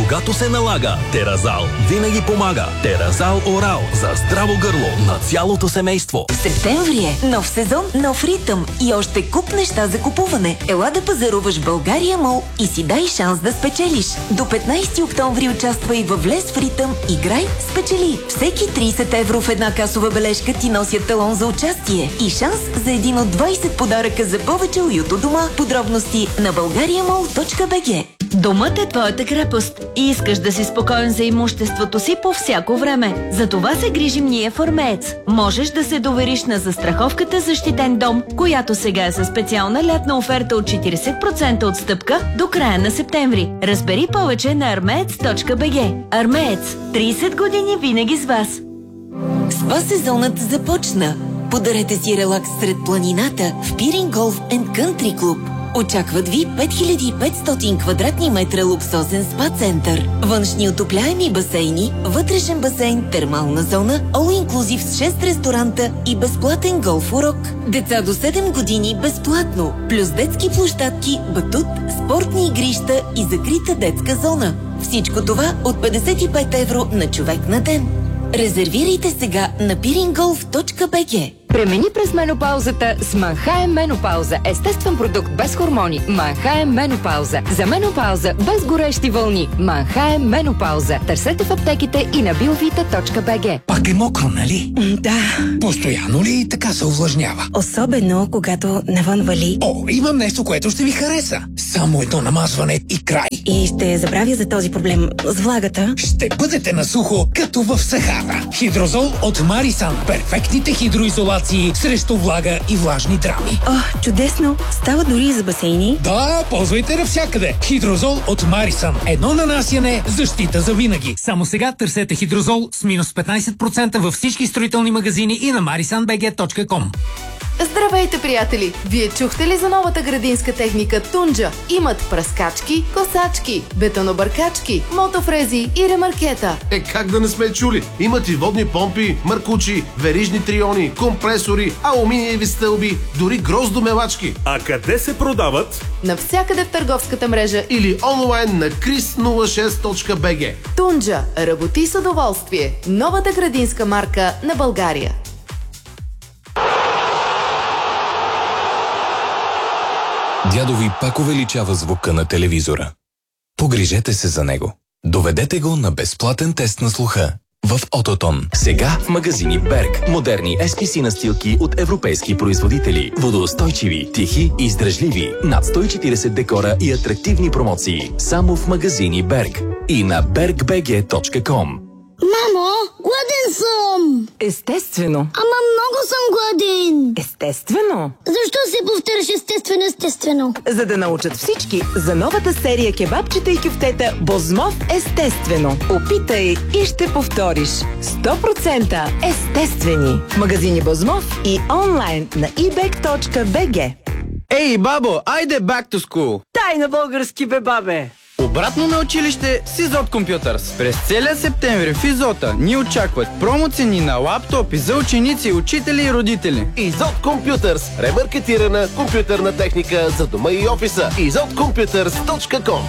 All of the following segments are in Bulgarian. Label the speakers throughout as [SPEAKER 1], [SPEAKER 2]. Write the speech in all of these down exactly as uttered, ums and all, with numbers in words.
[SPEAKER 1] когато се налага. Теразал винаги помага. Теразал Орал за здраво гърло на цялото семейство.
[SPEAKER 2] Септември е. Нов сезон, нов ритъм и още куп неща за купуване. Ела да пазаруваш в България Мол и си дай шанс да спечелиш. До петнайсети октомври участвай във Влез в ритъм, играй, спечели. Всеки трийсет евро в една касова бележка ти носят талон за участие и шанс за един от двайсет подаръка за повече уют у дома. Подробности на българиамол точка би джи.
[SPEAKER 3] Домът е твоята крепост и искаш да си спокоен за имуществото си по всяко време. За това се грижим ние в Армеец. Можеш да се довериш на застраховката Защитен дом, която сега е със специална лятна оферта от четирийсет процента отстъпка до края на септември. Разбери повече на армеец точка би джи. Армеец. трийсет години винаги с вас.
[SPEAKER 2] Спа сезонът започна. Подарете си релакс сред планината в Пирин Голф енд Кънтри Клуб. Очакват ви пет хиляди и петстотин квадратни метра луксозен спа център, външни отопляеми басейни, вътрешен басейн, термална зона, all-inclusive с шест ресторанта и безплатен голф урок. Деца до седем години безплатно, плюс детски площадки, батут, спортни игрища и закрита детска зона. Всичко това от петдесет и пет евро на човек на ден. Резервирайте сега на пирин голф точка би джи.
[SPEAKER 4] Премини през менопаузата с Манхайм Менопауза. Естествен продукт без хормони. Манхайм Менопауза. За менопауза без горещи вълни. Манхайм Менопауза. Търсете в аптеките и на биовита точка би джи.
[SPEAKER 5] Пак е мокро, нали?
[SPEAKER 6] Да.
[SPEAKER 5] Постоянно ли така се увлажнява?
[SPEAKER 6] Особено, когато навън вали.
[SPEAKER 5] О, имам нещо, което ще ви хареса. Само едно намазване и край.
[SPEAKER 6] И ще забравя за този проблем с влагата.
[SPEAKER 5] Ще бъдете на сухо, като в Сахара. Хидрозол от Марисан. Перфектните хидроизолации срещу влага и влажни драми.
[SPEAKER 6] О, чудесно! Става дори и за басейни.
[SPEAKER 5] Да, ползвайте навсякъде. Хидрозол от Марисан. Едно нанасяне, защита за винаги. Само сега търсете хидрозол с минус петнайсет процента във всички строителни магазини и на марисан би джи точка ком.
[SPEAKER 7] Здравейте, приятели! Вие чухте ли за новата градинска техника Тунджа? Имат пръскачки, косачки, бетонобъркачки, мотофрези и ремаркета.
[SPEAKER 8] Е, как да не сме чули? Имат и водни помпи, маркучи, верижни триони, компресори, алуминиеви стълби, дори гроздомелачки.
[SPEAKER 9] А къде се продават?
[SPEAKER 7] Навсякъде в търговската мрежа
[SPEAKER 8] или онлайн на крис нула шест точка би джи.
[SPEAKER 7] Тунджа. Работи с удоволствие. Новата градинска марка на България.
[SPEAKER 1] Дядо ви пак увеличава звука на телевизора. Погрижете се за него. Доведете го на безплатен тест на слуха в Ототон. Сега в магазини Берг. Модерни ес пи си настилки от европейски производители. Водоустойчиви, тихи и издръжливи. Над сто и четирийсет декора и атрактивни промоции. Само в магазини Берг. И на берг би джи точка ком.
[SPEAKER 10] Мамо, гладен съм!
[SPEAKER 4] Естествено.
[SPEAKER 10] Ама много съм гладен!
[SPEAKER 4] Естествено.
[SPEAKER 10] Защо се повтаряш естествено, естествено?
[SPEAKER 4] За да научат всички за новата серия кебабчета и кюфтета Бозмов естествено. Опитай и ще повториш. сто процента естествени. В магазини Бозмов и онлайн на и бек точка би джи.
[SPEAKER 11] Ей, бабо, айде back to school!
[SPEAKER 12] Тай на български, бе, бабе!
[SPEAKER 11] Обратно на училище с Изот Computers. През целия септември в Изота ни очакват промоцени на лаптопи за ученици, учители и родители.
[SPEAKER 8] Изот Computers. Ремаркетирана компютърна техника за дома и офиса. изот компютърс точка ком.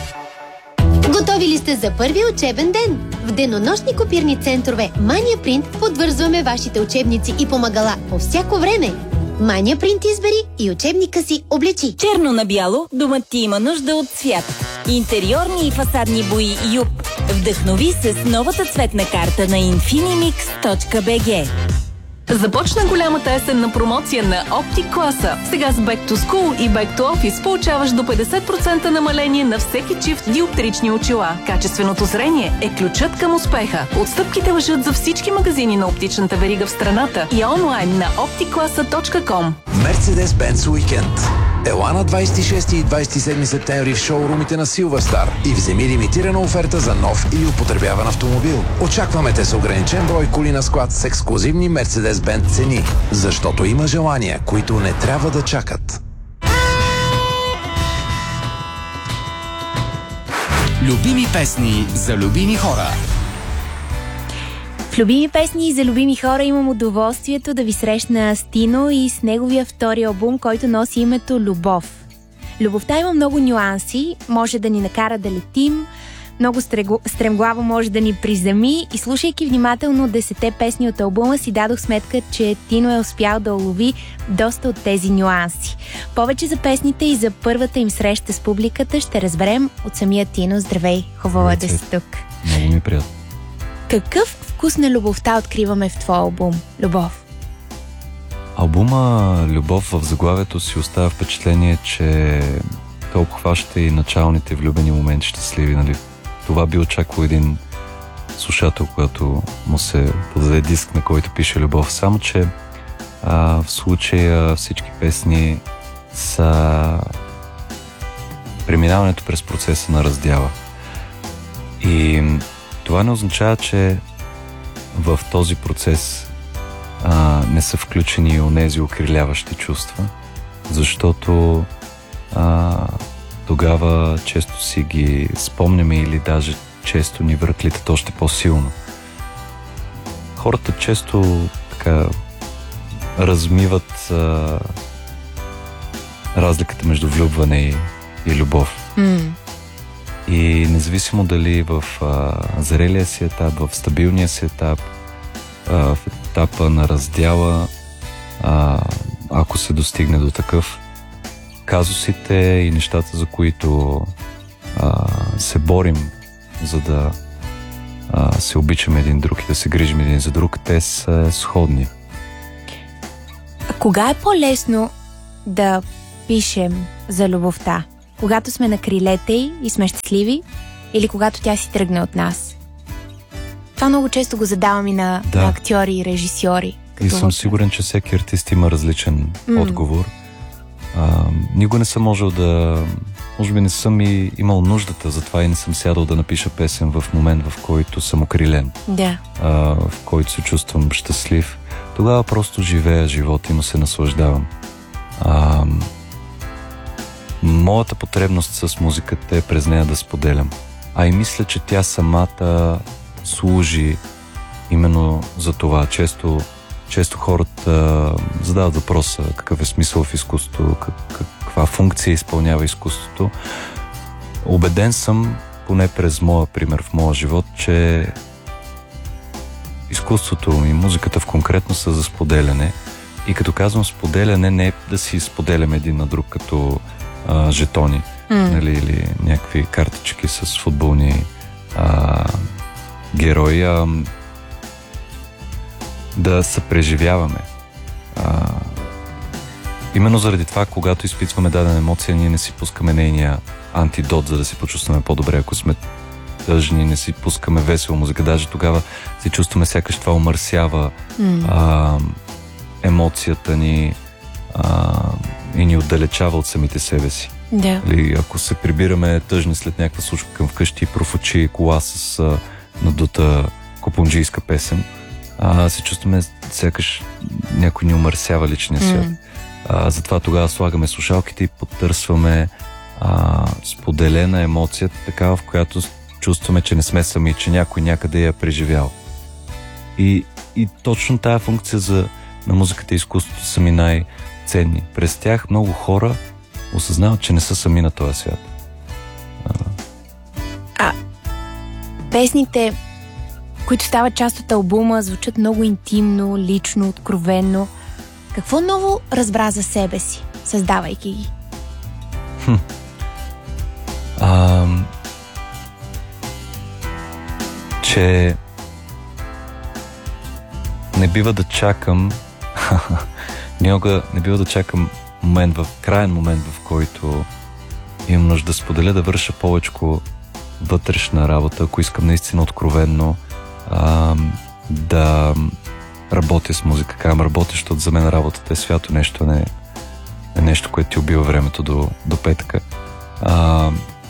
[SPEAKER 13] Готови ли сте за първия учебен ден? В денонощни копирни центрове Mania Print подвързваме вашите учебници и помагала по всяко време. Mania Print избери и учебника си облечи.
[SPEAKER 2] Черно на бяло, домът ти има нужда от цвят. Интериорни и фасадни бои Юп. Вдъхнови се с новата цветна карта на инфинимикс точка би джи.
[SPEAKER 3] Започна голямата есенна промоция на OptiClasa. Сега с Back to School и Back to Office получаваш до петдесет процента намаление на всеки чифт диоптрични очила. Качественото зрение е ключът към успеха. Отстъпките важат за всички магазини на оптичната верига в страната и онлайн на оптикласа точка ком.
[SPEAKER 14] Mercedes-Benz Уикенд. Ела на двайсет и шести и двайсет и седми септември в шоурумите на Силвърстар и вземи лимитирана оферта за нов или употребяван автомобил. Очакваме те с ограничен брой коли на склад с ексклузивни Mercedes-Benz цени, защото има желания, които не трябва да чакат.
[SPEAKER 15] Любими песни за любими хора.
[SPEAKER 16] В любими песни за любими хора имам удоволствието да ви срещна с Тино и с неговия втори албум, който носи името Любов. Любовта има много нюанси, може да ни накара да летим, много стремглаво може да ни приземи и слушайки внимателно десете песни от албума си дадох сметка, че Тино е успял да улови доста от тези нюанси. Повече за песните и за първата им среща с публиката ще разберем от самия Тино. Здравей, хубаво е да си тук.
[SPEAKER 17] Много ми е приятно.
[SPEAKER 16] Какъв вкус на любовта откриваме в твоя албум? Любов.
[SPEAKER 17] Албума Любов в заглавието си оставя впечатление, че той обхваща и началните влюбени моменти щастливи, нали? Това би очаквал един слушател, когато му се подаде диск, на който пише любов. Само че а, в случая всички песни са преминаването през процеса на раздяла. И това не означава, че в този процес а, не са включени онези окриляващи чувства, защото а, тогава често си ги спомняме или даже често ни връклитат още по-силно. Хората често така размиват а, разликата между влюбване и, и любов.
[SPEAKER 16] Mm.
[SPEAKER 17] И независимо дали в а, зрелия си етап, в стабилния си етап, а, в етапа на раздяла, а, ако се достигне до такъв, казусите и нещата, за които а, се борим, за да а, се обичаме един друг и да се грижим един за друг, те са сходни.
[SPEAKER 16] А кога е по-лесно да пишем за любовта? Когато сме на крилете й и сме щастливи, или когато тя си тръгне от нас? Това много често го задавам и на,
[SPEAKER 17] да. на
[SPEAKER 16] актьори и режисьори.
[SPEAKER 17] И съм сигурен, че всеки артист има различен mm. отговор. А, никога не съм можел да... Може би не съм и имал нуждата, затова и не съм сядал да напиша песен в момент, в който съм окрилен.
[SPEAKER 16] Да.
[SPEAKER 17] А, в който се чувствам щастлив. Тогава просто живея живота и му се наслаждавам. А, моята потребност с музиката е през нея да споделям. А и мисля, че тя самата служи именно за това. Често, често хората задават въпроса какъв е смисъл в изкуството, как, каква функция изпълнява изкуството. Убеден съм, поне през моя пример в моя живот, че изкуството и музиката в конкретно са за споделяне. И като казвам споделяне, не е да си споделяме един на друг като а, жетони, mm. нали, или някакви картички с футболни а, герои, а да съпреживяваме. А, именно заради това, когато изпитваме дадена емоция, ние не си пускаме нейния антидот, за да се почувстваме по-добре. Ако сме тъжни, не си пускаме весела музика. Даже тогава се чувстваме сякаш това омърсява mm. а, емоцията ни а, и ни отдалечава от самите себе си.
[SPEAKER 16] Да.
[SPEAKER 17] Или ако се прибираме тъжни след някаква случка към вкъщи и профучи кола с а, надута купунджийска песен, а, се чувстваме сякаш някой ни омърсява личния свят. Mm. А, затова тогава слагаме слушалките и потърсваме а, споделена емоция, такава, в която чувстваме, че не сме сами, че някой някъде я преживял. И, и точно тая функция за, на музиката и изкуството са ми най-ценни. През тях много хора осъзнават, че не са сами на този свят. А,
[SPEAKER 16] а песните, които стават част от албума, звучат много интимно, лично, откровенно. Какво ново разбра за себе си, създавайки ги?
[SPEAKER 17] Хм. А, че не бива да чакам някога не бива да чакам момент, в крайен момент, в който имам нужда да споделя, да върша повечко вътрешна работа, ако искам наистина откровенно а, да работя с музика. Казвам работя, защото за мен работата е свято нещо, не е нещо, което ти убива времето до, до петъка. А,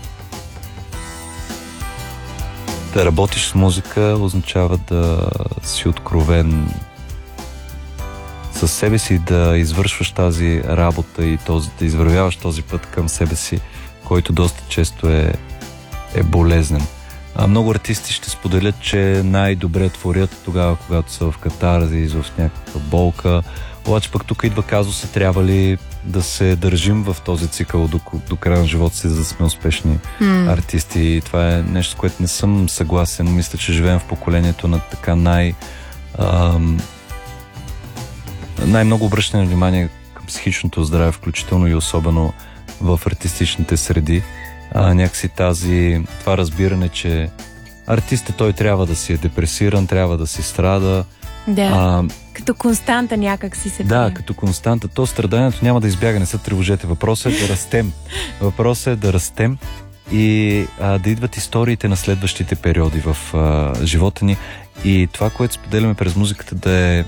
[SPEAKER 17] да работиш с музика означава да си откровен със себе си, да извършваш тази работа и този, да извървяваш този път към себе си, който доста често е, е болезнен. А много артисти ще споделят, че най-добре творят тогава, когато са в катарзис, в някаква болка. Обаче пък тук идва казуса, трябва ли да се държим в този цикъл до, до края на живота си, за да сме успешни mm. артисти. И това е нещо, с което не съм съгласен. Мисля, че живеем в поколението на така най... Ам, най-много обръщане на внимание към психичното здраве, включително и особено в артистичните среди. А, някакси тази, това разбиране, че артистът той трябва да си е депресиран, трябва да си страда.
[SPEAKER 16] Да,
[SPEAKER 17] а,
[SPEAKER 16] като константа някак си се...
[SPEAKER 17] Да, като константа. То страданието няма да избяга, не се тревожете. Въпросът е да растем. Въпросът е да растем и а, да идват историите на следващите периоди в а, живота ни. И това, което споделяме през музиката, да е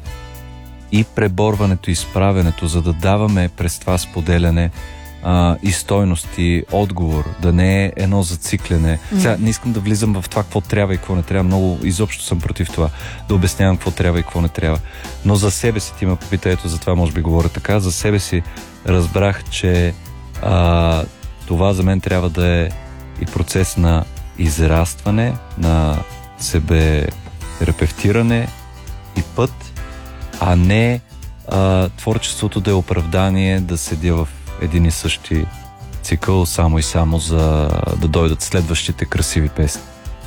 [SPEAKER 17] и преборването, и справянето, за да даваме през това споделяне а, и стойност, и отговор, да не е едно зациклене. Mm. Сега не искам да влизам в това какво трябва и какво не трябва. Много изобщо съм против това. Да обяснявам какво трябва и какво не трябва. Но за себе си, ти ме попита, ето за това може би говоря така, за себе си разбрах, че а, това за мен трябва да е и процес на израстване, на себе терапевтиране и път, а не а, творчеството да е оправдание да седя в един и същи цикъл само и само за да дойдат следващите красиви песни.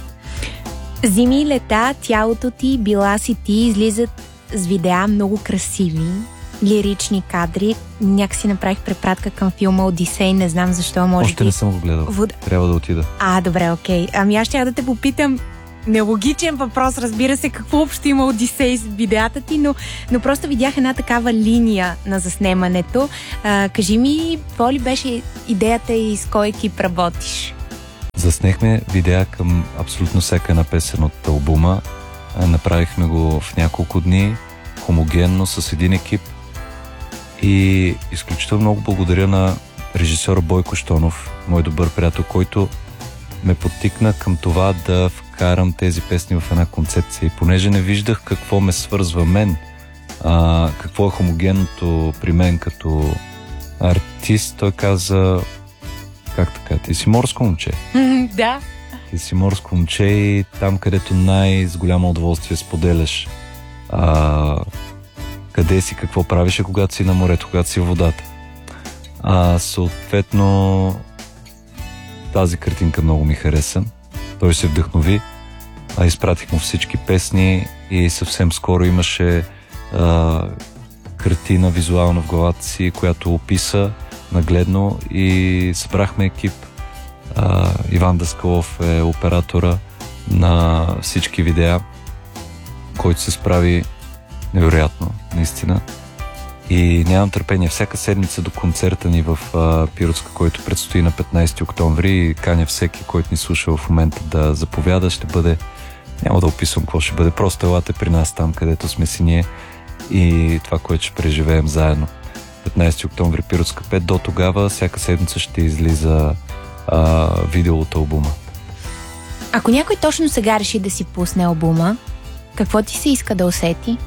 [SPEAKER 16] Зими и лета, тялото ти, била си ти, излизат с видеа много красиви, лирични кадри. Някакси направих препратка към филма Одисей, не знам защо, може
[SPEAKER 17] Още
[SPEAKER 16] би...
[SPEAKER 17] не съм го гледал. Вод... Трябва да отида.
[SPEAKER 16] А, добре, окей. Ами аз ще да те попитам, нелогичен въпрос, разбира се, какво общо има Одисей с видеята ти, но, но просто видях една такава линия на заснемането. А, кажи ми, какво ли беше идеята и с кой екип работиш?
[SPEAKER 17] Заснехме видеа към абсолютно всяка една песен от албума. А, направихме го в няколко дни, хомогенно, с един екип. И изключително много благодаря на режисьора Бойко Щонов, мой добър приятел, който ме подтикна към това да вкарам тези песни в една концепция. И понеже не виждах какво ме свързва мен, а, какво е хомогенното при мен като артист, той каза, как така, ти си морско момче.
[SPEAKER 16] Да.
[SPEAKER 17] Ти си морско момче и там, където най-с голямо удоволствие споделяш а, къде си, какво правиш, когато си на морето, когато си в водата. А, съответно, тази картинка много ми хареса. Той се вдъхнови, а изпратих му всички песни и съвсем скоро имаше а, картина визуална в главата си, която описа нагледно и събрахме екип. А, Иван Даскалов е оператора на всички видеа, който се справи невероятно, наистина. И нямам търпение. Всяка седмица до концерта ни в а, Пиротска, който предстои на петнайсети октомври, и каня всеки, който ни слуша в момента да заповяда, ще бъде, няма да описвам какво ще бъде, просто елате при нас там, където сме си ние и това, което ще преживеем заедно. петнайсети октомври Пиротска пет, до тогава всяка седмица ще излиза а, видео от албума.
[SPEAKER 16] Ако някой точно сега реши да си пусне албума, какво ти се иска да усети?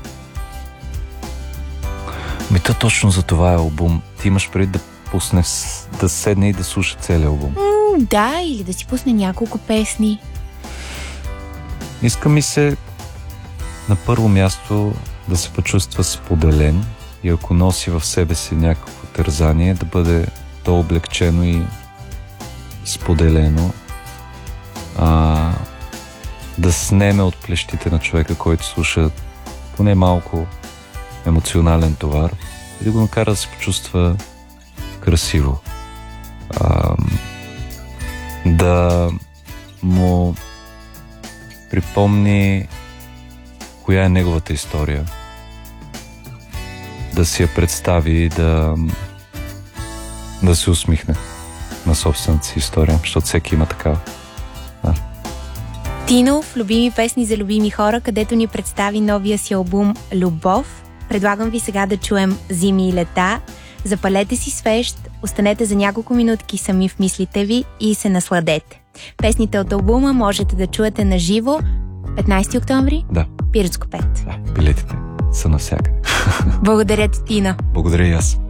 [SPEAKER 17] Мита точно за това е албум. Ти имаш преди да пусне, да седне и да слуша целият албум.
[SPEAKER 16] М, да, или да си пусне няколко песни.
[SPEAKER 17] Иска ми се на първо място да се почувства споделен и ако носи в себе си някакво тързание, да бъде то облегчено и споделено. А, да снеме от плещите на човека, който слуша поне малко емоционален товар и да го накара да се почувства красиво. А, да му припомни коя е неговата история. Да си я представи и да, да се усмихне на собствената си история, защото всеки има такава. Да.
[SPEAKER 16] Тино в Любими песни за любими хора, където ни представи новия си албум Любов. Предлагам ви сега да чуем Зими и лета. Запалете си свещ, останете за няколко минутки сами в мислите ви и се насладете. Песните от албума можете да чуете на живо петнайсети октомври.
[SPEAKER 17] Да.
[SPEAKER 16] Пиротско пет.
[SPEAKER 17] Да, билетите са навсякъде.
[SPEAKER 16] Благодаря ти, Тина.
[SPEAKER 17] Благодаря и аз.